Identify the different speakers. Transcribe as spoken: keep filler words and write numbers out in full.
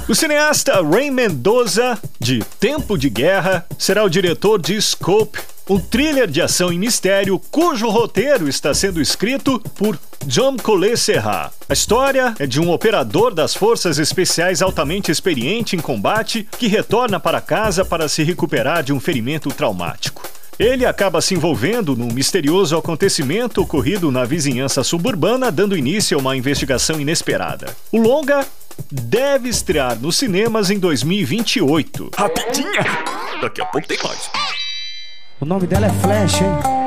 Speaker 1: O cineasta Ray Mendoza, de Tempo de Guerra, será o diretor de Scope, um thriller de ação e mistério cujo roteiro está sendo escrito por John Collet-Serra. A história é de um operador das forças especiais altamente experiente em combate que retorna para casa para se recuperar de um ferimento traumático. Ele acaba se envolvendo num misterioso acontecimento ocorrido na vizinhança suburbana, dando início a uma investigação inesperada. O longa deve estrear nos cinemas em dois mil e vinte e oito.
Speaker 2: Rapidinha! Daqui a pouco tem mais.
Speaker 3: O nome dela é Flash, hein?